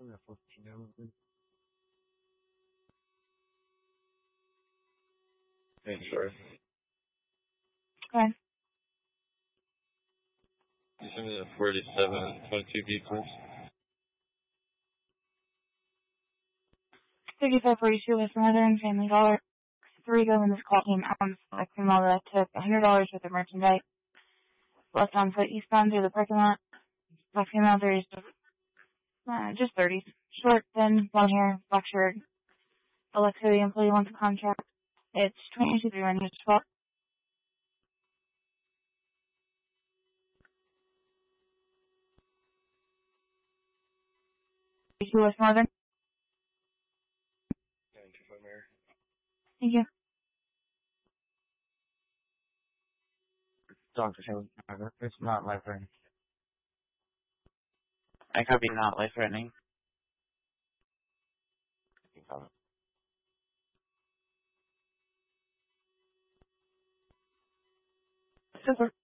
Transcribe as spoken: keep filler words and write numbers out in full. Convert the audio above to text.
I'm at fourteen now. Hey, sorry. Okay. You sent me the forty-seven twenty-two B, please. thirty-five forty-two West Northern Family Dollar. Three go when this call came out on select female that took one hundred dollars worth of merchandise. Left on foot eastbound through the parking lot. Black female, there's uh, just thirties. Short, thin, blonde hair, black shirt. Alexa, the employee wants a contract. It's twenty-two three one twelve. forty-two West Northern. nine two five Mary. Thank you. Doctor Taylor, it's not life-threatening. I copy not life-threatening. Super.